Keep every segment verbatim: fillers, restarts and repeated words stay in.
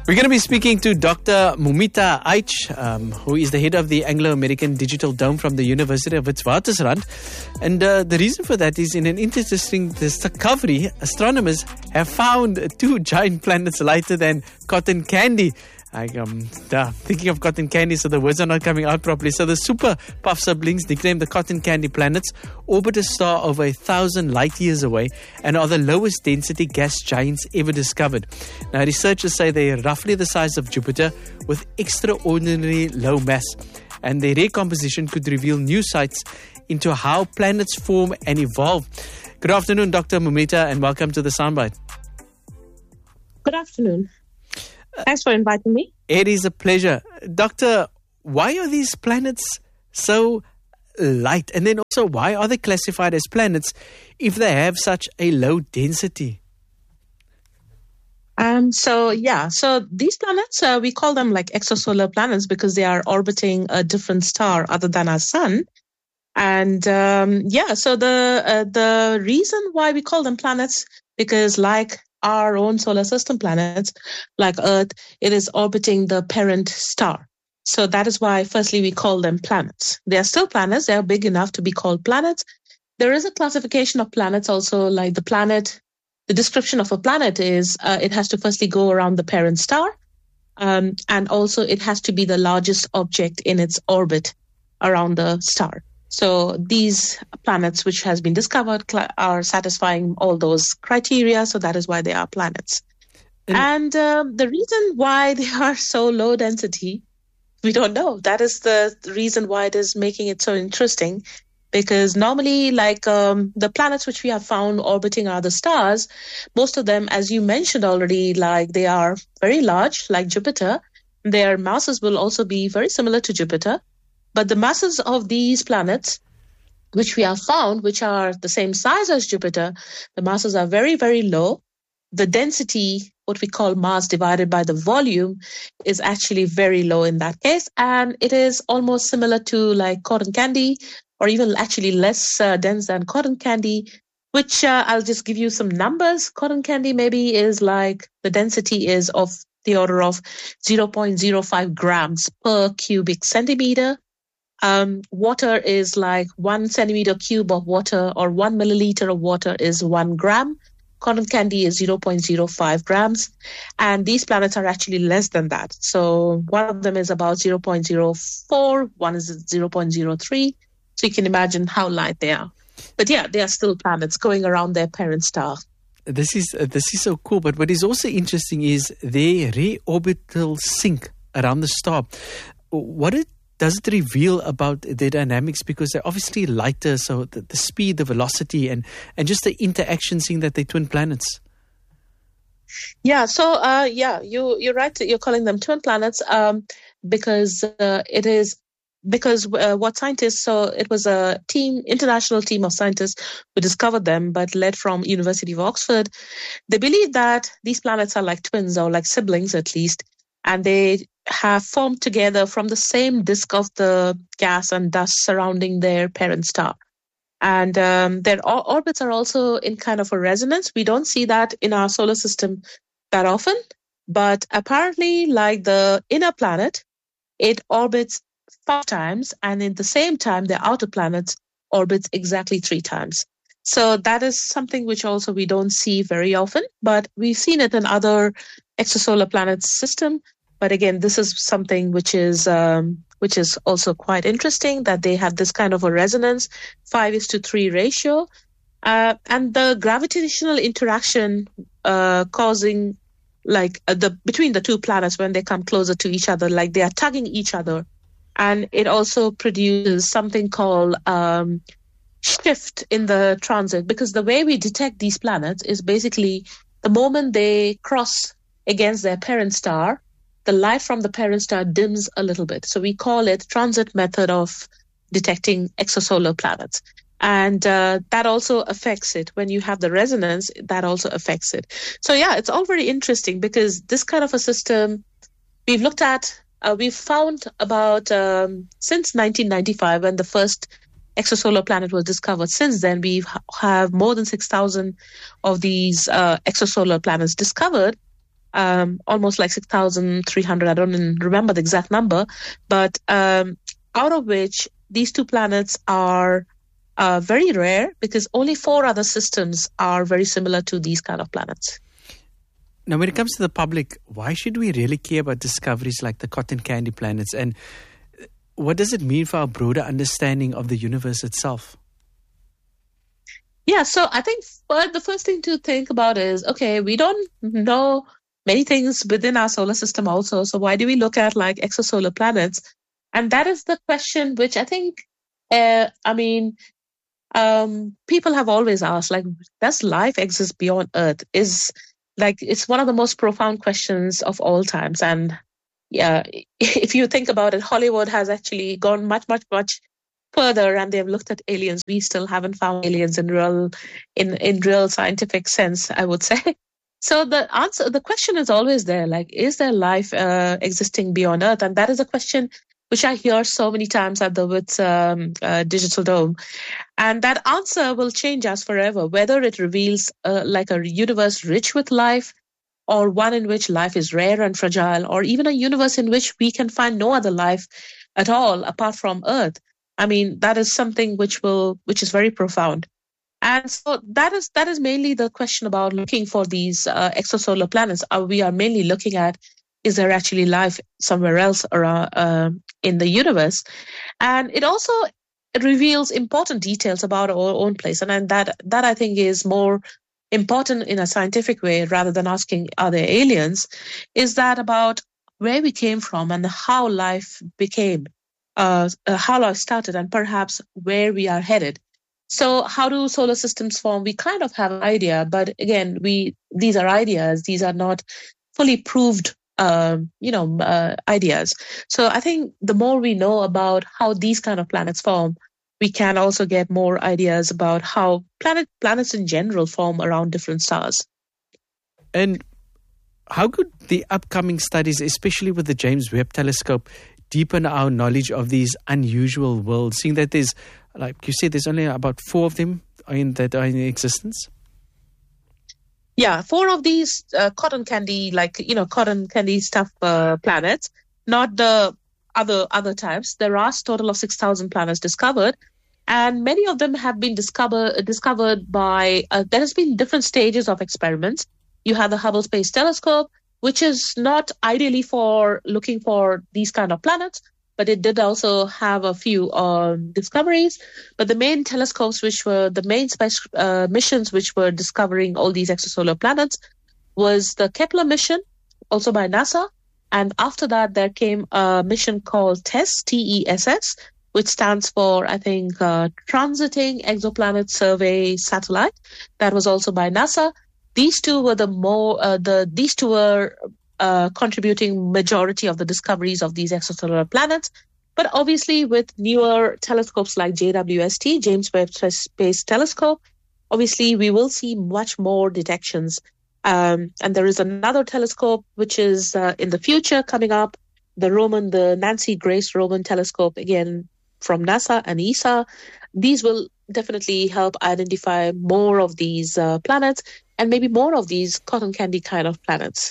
We're going to be speaking to Doctor Momita Aich, um, who is the head of the Anglo-American Digital Dome from the University of Witwatersrand. And uh, the reason for that is in an interesting discovery, astronomers have found two giant planets lighter than cotton candy. I, um, uh, thinking of cotton candy, so the words are not coming out properly. So the super puff siblings, nicknamed the cotton candy planets, orbit a star over a thousand light years away and are the lowest density gas giants ever discovered. Now, researchers say they are roughly the size of Jupiter with extraordinarily low mass, and their rare composition could reveal new sights into how planets form and evolve. Good afternoon, Doctor Momita, and welcome to the Soundbite. Good afternoon. Thanks for inviting me. It is a pleasure. Doctor, why are these planets so light? And then also, why are they classified as planets if they have such a low density? Um, so, yeah, so these planets, uh, we call them like exosolar planets because they are orbiting a different star other than our sun. And um, yeah, so the uh, the reason why we call them planets, because like our own solar system planets, like Earth, it is orbiting the parent star. So that is why, firstly, we call them planets. They are still planets. They are big enough to be called planets. There is a classification of planets also, like the planet. The description of a planet is uh, it has to firstly go around the parent star. Um, and also it has to be the largest object in its orbit around the star. So these planets which has been discovered cl- are satisfying all those criteria. So that is why they are planets. Mm. And um, the reason why they are so low density, we don't know. That is the reason why it is making it so interesting. Because normally, like um, the planets which we have found orbiting other stars, most of them, as you mentioned already, like they are very large, like Jupiter. Their masses will also be very similar to Jupiter. But the masses of these planets, which we have found, which are the same size as Jupiter, the masses are very, very low. The density, what we call mass divided by the volume, is actually very low in that case. And it is almost similar to like cotton candy, or even actually less uh, dense than cotton candy, which uh, I'll just give you some numbers. Cotton candy maybe is like the density is of the order of zero point zero five grams per cubic centimeter. Um, water is like one centimeter cube of water, or one milliliter of water is one gram. Cotton candy is zero point zero five grams. And these planets are actually less than that. So one of them is about zero point zero four, one is zero point zero three. So you can imagine how light they are. But yeah, they are still planets going around their parent star. This is uh, this is so cool. But what is also interesting is their re-orbital sync around the star. What it does it reveal about their dynamics? Because they're obviously lighter, so the, the speed, the velocity, and, and just the interaction, seeing that they're twin planets. Yeah, so uh, yeah, you, you're right. You're calling them twin planets um, because uh, it is because uh, what scientists, so it was a team, international team of scientists who discovered them, but led from University of Oxford. They believe that these planets are like twins, or like siblings at least, and they have formed together from the same disk of the gas and dust surrounding their parent star. And um, their or- orbits are also in kind of a resonance. We don't see that in our solar system that often, but apparently, like the inner planet, it orbits five times, and in the same time, the outer planets orbits exactly three times. So that is something which also we don't see very often, but we've seen it in other exosolar planets system. But again, this is something which is um, which is also quite interesting, that they have this kind of a resonance, five is to three ratio, uh, and the gravitational interaction uh, causing like uh, the between the two planets when they come closer to each other, like they are tugging each other, and it also produces something called um, shift in the transit, because the way we detect these planets is basically the moment they cross against their parent star, the light from the parent star dims a little bit. So we call it transit method of detecting exosolar planets. And uh, that also affects it. When you have the resonance, that also affects it. So yeah, it's all very interesting because this kind of a system we've looked at, uh, we've found about um, since nineteen ninety-five, when the first exosolar planet was discovered. Since then, we have more than six thousand of these uh, exosolar planets discovered. um, almost like six thousand three hundred. I don't remember the exact number, but um, out of which these two planets are uh, very rare because only four other systems are very similar to these kind of planets. Now, when it comes to the public, why should we really care about discoveries like the cotton candy planets? And what does it mean for our broader understanding of the universe itself? Yeah, so I think first, the first thing to think about is, okay, we don't know many things within our solar system also. So why do we look at like exosolar planets? And that is the question which I think, uh, I mean, um, people have always asked, like, does life exist beyond Earth? Is like, it's one of the most profound questions of all times. And yeah, if you think about it, Hollywood has actually gone much, much, much further, and they've looked at aliens. We still haven't found aliens in real, in, in real scientific sense, I would say. So the answer, the question is always there, like, is there life uh, existing beyond Earth? And that is a question which I hear so many times at the WITS um, uh, Digital Dome. And that answer will change us forever, whether it reveals uh, like a universe rich with life, or one in which life is rare and fragile, or even a universe in which we can find no other life at all apart from Earth. I mean, that is something which will, which is very profound. And so that is that is mainly the question about looking for these uh, exosolar planets. Uh, we are mainly looking at, is there actually life somewhere else around, uh, in the universe? And it also it reveals important details about our own place. And, and that that I think is more important in a scientific way, rather than asking, are there aliens? Is that about where we came from and how life became, uh, uh, how life started, and perhaps where we are headed. So how do solar systems form? We kind of have an idea, but again, we these are ideas. These are not fully proved, uh, you know, uh, ideas. So I think the more we know about how these kind of planets form, we can also get more ideas about how planet planets in general form around different stars. And how could the upcoming studies, especially with the James Webb Telescope, deepen our knowledge of these unusual worlds, seeing that there's, like you said, there's only about four of them in, that are in existence? Yeah, four of these uh, cotton candy, like, you know, cotton candy stuff uh, planets, not the other other types. There are a total of six thousand planets discovered, and many of them have been discovered discovered by, uh, there has been different stages of experiments. You have the Hubble Space Telescope, which is not ideally for looking for these kind of planets, but it did also have a few um, discoveries. But the main telescopes, which were the main space uh, missions, which were discovering all these exosolar planets, was the Kepler mission, also by NASA. And after that, there came a mission called TESS, T E S S, which stands for, I think, uh, Transiting Exoplanet Survey Satellite. That was also by NASA. These two were the more uh, the these two were uh, contributing majority of the discoveries of these exosolar planets. But obviously, with newer telescopes like J W S T, James Webb Space Telescope, obviously we will see much more detections. Um, and there is another telescope which is uh, in the future coming up, the Roman, the Nancy Grace Roman Telescope, again from NASA and E S A. These will definitely help identify more of these uh, planets, and maybe more of these cotton candy kind of planets.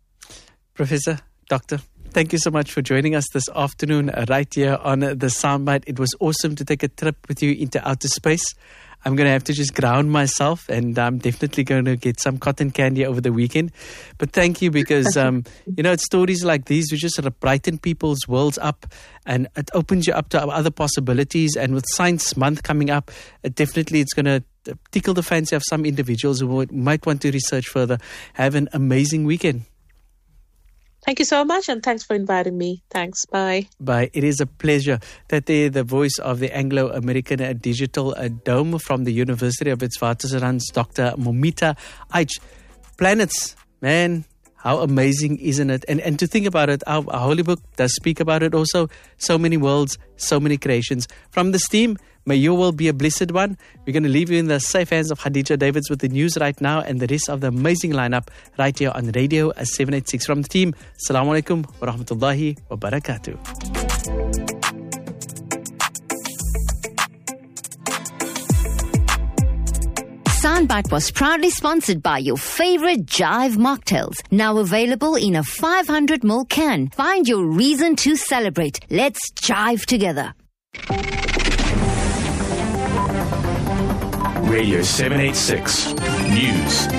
Professor, Doctor, thank you so much for joining us this afternoon uh, right here on uh, the Soundbite. It was awesome to take a trip with you into outer space. I'm going to have to just ground myself, and I'm definitely going to get some cotton candy over the weekend. But thank you, because, um, you know, it's stories like these which just sort of brighten people's worlds up, and it opens you up to other possibilities. And with Science Month coming up, it definitely it's going to tickle the fancy of some individuals who might want to research further. Have an amazing weekend. Thank you so much, and thanks for inviting me. Thanks. Bye. Bye. It is a pleasure. That is the voice of the Anglo-American Digital Dome from the University of Witwatersrand, Doctor Momita Aich. Planets, man, how amazing, isn't it? And and to think about it, our, our Holy Book does speak about it also. So many worlds, so many creations. From this team, may your world be a blessed one. We're going to leave you in the safe hands of Khadija Davids with the news right now, and the rest of the amazing lineup right here on Radio seven eighty-six. From the team, Assalamu alaikum wa rahmatullahi wa barakatuh. Soundbite was proudly sponsored by your favorite Jive mocktails. Now available in a five hundred milliliter can. Find your reason to celebrate. Let's jive together. Radio seven eighty-six News.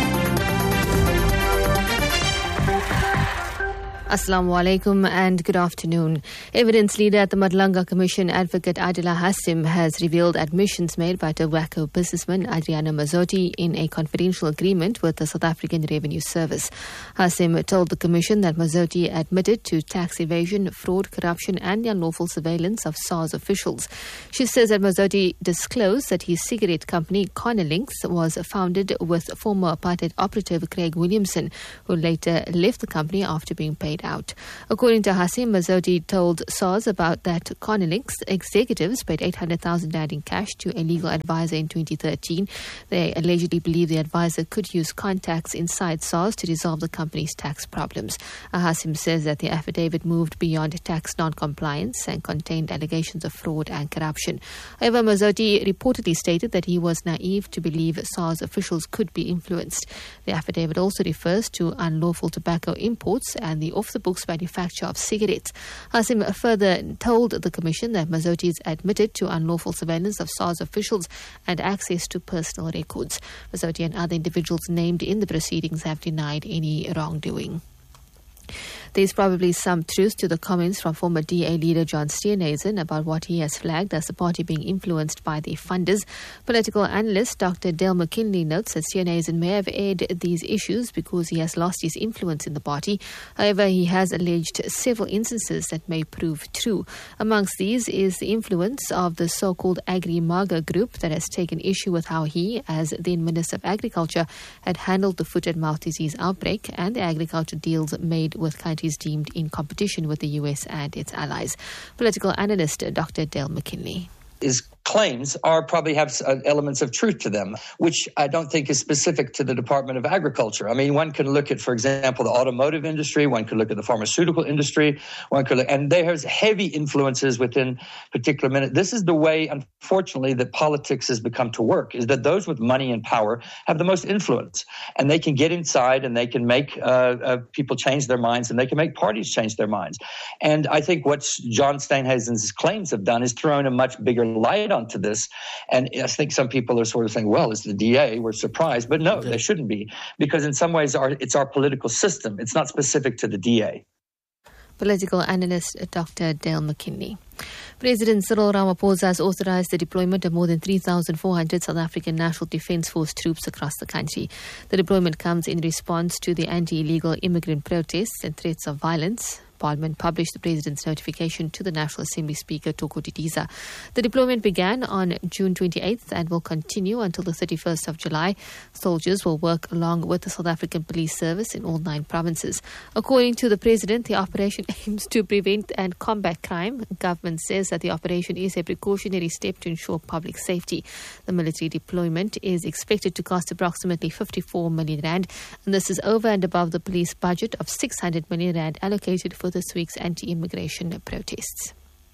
Assalamu alaikum and good afternoon. Evidence leader at the Madlanga Commission, Advocate Adila Hassim, has revealed admissions made by tobacco businessman Adriano Mazzotti in a confidential agreement with the South African Revenue Service. Hassim told the Commission that Mazzotti admitted to tax evasion, fraud, corruption and the unlawful surveillance of SARS officials. She says that Mazzotti disclosed that his cigarette company, Connelinx, was founded with former apartheid operative Craig Williamson, who later left the company after being paid out. According to Hassim, Mazzotti told SARS about that Connelinx executives paid eight hundred thousand rand in cash to a legal advisor in twenty thirteen. They allegedly believe the advisor could use contacts inside SARS to resolve the company's tax problems. Hassim says that the affidavit moved beyond tax non-compliance and contained allegations of fraud and corruption. However, Mazzotti reportedly stated that he was naive to believe SARS officials could be influenced. The affidavit also refers to unlawful tobacco imports and the off-the-books manufacture of cigarettes. Hassim further told the Commission that Mazzotti is admitted to unlawful surveillance of SARS officials and access to personal records. Mazzotti and other individuals named in the proceedings have denied any wrongdoing. There is probably some truth to the comments from former D A leader John Steenhuisen about what he has flagged as the party being influenced by their funders. Political analyst Doctor Dale McKinley notes that Steenhuisen may have aired these issues because he has lost his influence in the party. However, he has alleged several instances that may prove true. Amongst these is the influence of the so-called Agri-Maga group that has taken issue with how he, as then Minister of Agriculture, had handled the foot and mouth disease outbreak and the agriculture deals made with countries deemed in competition with the U S and its allies. Political analyst Doctor Dale McKinley. His claims are probably have uh, elements of truth to them, which I don't think is specific to the Department of Agriculture. I mean, one can look at, for example, the automotive industry, one could look at the pharmaceutical industry, one could look, and there's heavy influences within particular minutes. This is the way, unfortunately, that politics has become to work, is that those with money and power have the most influence, and they can get inside and they can make uh, uh, people change their minds and they can make parties change their minds. And I think what John Steenhuisen's claims have done is thrown a much bigger light onto this. And I think some people are sort of saying, well, it's the D A, we're surprised. But no, they shouldn't be, because in some ways our, it's our political system. It's not specific to the D A. Political analyst Doctor Dale McKinley. President Cyril Ramaphosa has authorized the deployment of more than three thousand four hundred South African National Defence Force troops across the country. The deployment comes in response to the anti-illegal immigrant protests and threats of violence. Parliament published the President's notification to the National Assembly Speaker, Toko Didiza. The deployment began on June twenty-eighth and will continue until the thirty-first of July. Soldiers will work along with the South African Police Service in all nine provinces. According to the President, the operation aims to prevent and combat crime. The government says that the operation is a precautionary step to ensure public safety. The military deployment is expected to cost approximately fifty-four million rand, and this is over and above the police budget of six hundred million rand allocated for this week's anti-immigration protests.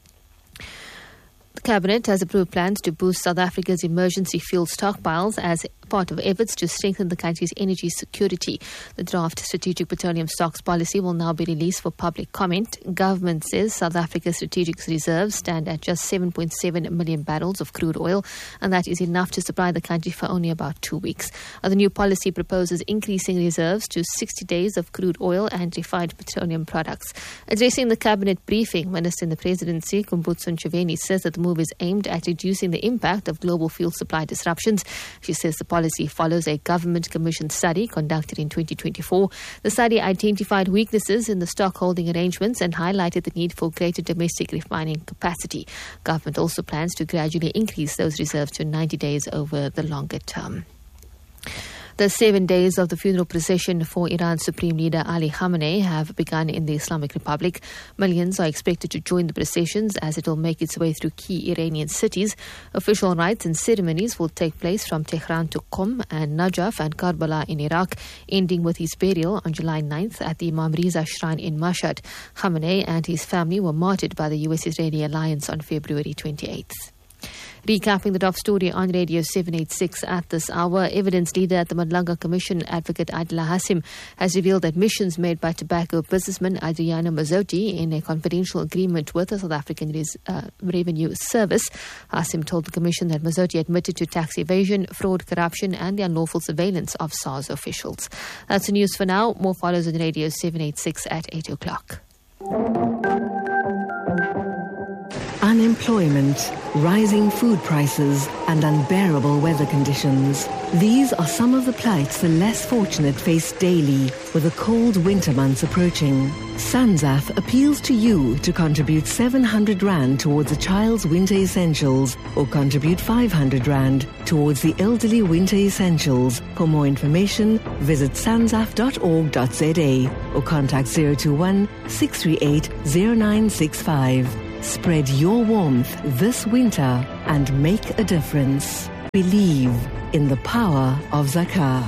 The Cabinet has approved plans to boost South Africa's emergency fuel stockpiles as part of efforts to strengthen the country's energy security. The draft Strategic Petroleum Stocks Policy will now be released for public comment. Government says South Africa's strategic reserves stand at just seven point seven million barrels of crude oil, and that is enough to supply the country for only about two weeks. Uh, the new policy proposes increasing reserves to sixty days of crude oil and refined petroleum products. Addressing the Cabinet briefing, Minister in the Presidency, Kumbutso Ntshavheni, says that the move is aimed at reducing the impact of global fuel supply disruptions. She says the policy follows a government-commissioned study conducted in twenty twenty-four. The study identified weaknesses in the stock-holding arrangements and highlighted the need for greater domestic refining capacity. Government also plans to gradually increase those reserves to ninety days over the longer term. The seven days of the funeral procession for Iran's Supreme Leader Ali Khamenei have begun in the Islamic Republic. Millions are expected to join the processions as it will make its way through key Iranian cities. Official rites and ceremonies will take place from Tehran to Qom and Najaf and Karbala in Iraq, ending with his burial on July ninth at the Imam Riza Shrine in Mashhad. Khamenei and his family were martyred by the U S Israeli alliance on February twenty-eighth. Recapping the top story on Radio seven eighty-six at this hour, evidence leader at the Madlanga Commission, Advocate Adila Hasim, has revealed admissions made by tobacco businessman Adriano Mazzotti in a confidential agreement with the South African Res- uh, Revenue Service. Hasim told the Commission that Mazzotti admitted to tax evasion, fraud, corruption and the unlawful surveillance of SARS officials. That's the news for now. More follows on Radio seven eighty-six at eight o'clock. Unemployment, rising food prices and unbearable weather conditions. These are some of the plights the less fortunate face daily with the cold winter months approaching. SANZAF appeals to you to contribute seven hundred rand towards a child's winter essentials or contribute five hundred rand towards the elderly winter essentials. For more information, visit sanzaf dot org dot z a or contact zero two one, six three eight, zero nine six five. Spread your warmth this winter and make a difference. Believe in the power of Zakar.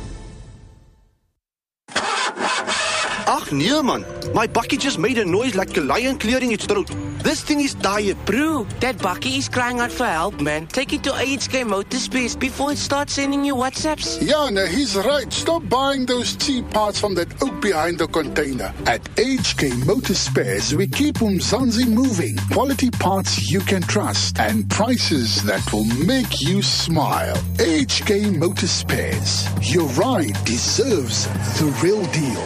Ach nee man, my bakkie just made a noise like a lion clearing its throat. This thing is tired. Bro, that bakkie is crying out for help, man. Take it to H K Motorspares before it starts sending you WhatsApps. Yeah, no, he's right. Stop buying those cheap parts from that oak behind the container. At H K Motorspares, we keep Umzansi moving. Quality parts you can trust and prices that will make you smile. H K Motorspares. Your ride deserves the real deal.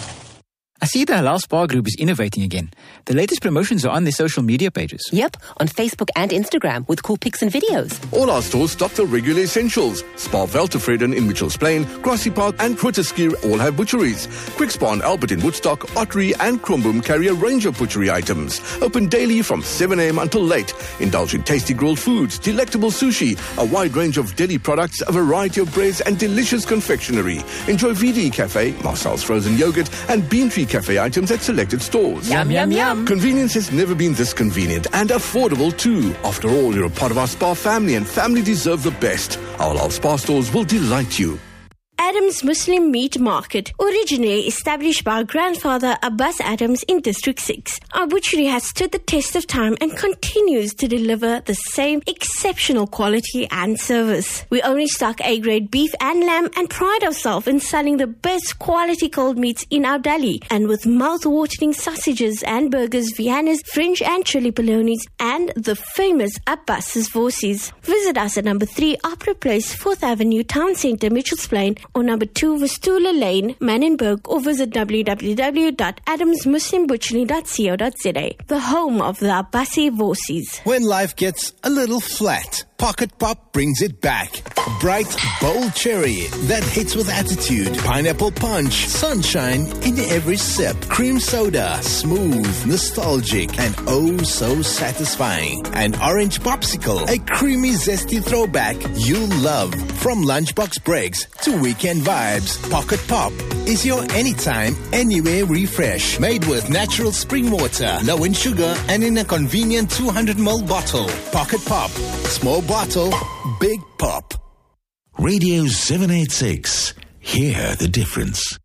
I see the Halal Spa Group is innovating again. The latest promotions are on their social media pages. Yep, on Facebook and Instagram with cool pics and videos. All our stores stock the regular essentials. Spa Veltevreden in Mitchells Plain, Grassy Park and Grooteskier all have butcheries. Quick Spa and Albert in Woodstock, Ottery and Kromboom carry a range of butchery items. Open daily from seven a.m. until late. Indulge in tasty grilled foods, delectable sushi, a wide range of deli products, a variety of breads and delicious confectionery. Enjoy V D Cafe, Marcel's frozen yogurt and Bean Tree Cafe items at selected stores. Yum, yum, yum. Convenience has never been this convenient and affordable too. After all, you're a part of our Spa family and family deserve the best. Our Halal Spa stores will delight you. Adams Muslim Meat Market, originally established by our grandfather Abbas Adams in District six. Our butchery has stood the test of time and continues to deliver the same exceptional quality and service. We only stock A-grade beef and lamb and pride ourselves in selling the best quality cold meats in our deli, and with mouth-watering sausages and burgers, Viennas, French and chili polonies, and the famous Abbas's Vorsies. Visit us at number three Opera Place, fourth Avenue, Town Centre, Mitchells Plain, or number two Vistula Lane, Manenberg, or visit w w w dot adams muslim butchery dot co dot z a, the home of the Abbasi Vorsies. When life gets a little flat, Pocket Pop brings it back. Bright, bold cherry that hits with attitude. Pineapple punch, sunshine in every sip. Cream soda, smooth, nostalgic, and oh so satisfying. An orange popsicle, a creamy, zesty throwback you love. From lunchbox breaks to weekend vibes, Pocket Pop is your anytime, anywhere refresh. Made with natural spring water, low in sugar, and in a convenient two hundred milliliter bottle. Pocket Pop. Small bottle, big pop. Radio seven eighty-six. Hear the difference.